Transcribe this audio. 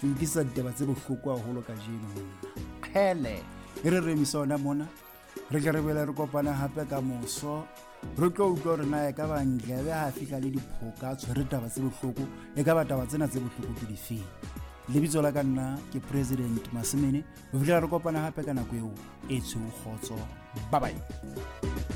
ke utlisa ditaba tse bohloko haholo ka jeno hele e re remisa ona mona re ke re bele re kopana hape ka moso re tlo utlwa re na ka bangle be ha fihla le diphoka tshwere taba tse bohloko e ka ba taba tsena tse bohloko ke difeng lebitso la ka nna ke President Masimene ho fihla re kopana hape ka nako eo e tshweu kgotso bye bye.